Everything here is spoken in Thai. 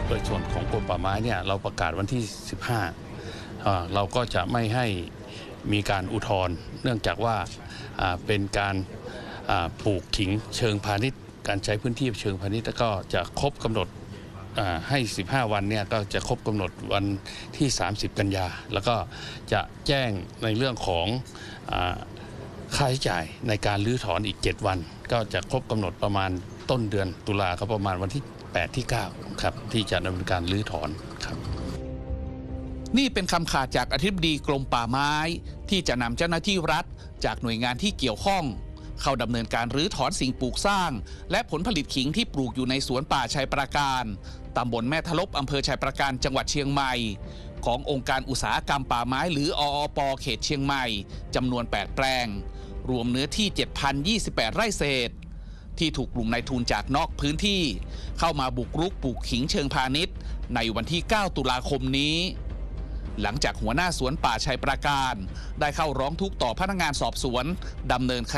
โดยส่วนของกรมป่าไม้เนี่ยเราประกาศวันที่15เราก็จะไม่ให้มีการอุทธรณ์เนื่องจากว่าเป็นการปลูกขิงเชิงพาณิชย์การใช้พื้นที่เชิงพาณิชย์แล้วก็จะครบกำหนดให้15วันเนี่ยก็จะครบกำหนดวันที่30กันยาแล้วก็จะแจ้งในเรื่องของค่าใช้จ่ายในการรื้อถอนอีก7วันก็จะครบกำหนดประมาณต้นเดือนตุลาก็ประมาณวันที่8ที่9ครับที่จะดำเนินการรื้อถอนครับนี่เป็นคำขาดจากอธิบดีกรมป่าไม้ที่จะนำเจ้าหน้าที่รัฐจากหน่วยงานที่เกี่ยวข้องเข้าดำเนินการรื้อถอนสิ่งปลูกสร้างและผลผลิตขิงที่ปลูกอยู่ในสวนป่าชัยปราการตำบลแม่ทะลบอำเภอชัยปราการจังหวัดเชียงใหม่ขององค์การอุตสาหกรรมป่าไม้หรือออป.เขตเชียงใหม่จำนวน8แปลงรวมเนื้อที่ 7,028 ไร่เศษที่ถูกกลุ่มนายทุนจากนอกพื้นที่เข้ามาบุกรุกปลูกขิงเชิงพาณิชย์ในวันที่9ตุลาคมนี้หลังจากหัวหน้าสวนป่าชัยปราการได้เข้าร้องทุกข์ต่อพนักงานสอบสวนดำเนินค